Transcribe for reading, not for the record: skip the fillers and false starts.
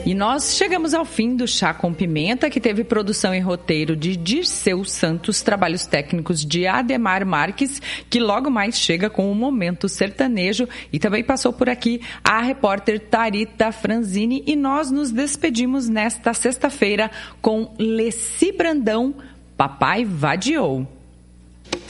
E nós chegamos ao fim do Chá com Pimenta, que teve produção e roteiro de Dirceu Santos, trabalhos técnicos de Ademar Marques, que logo mais chega com o Momento Sertanejo, e também passou por aqui a repórter Tharita Franzini, e nós nos despedimos nesta sexta-feira com Leci Brandão, Papai Vadiou.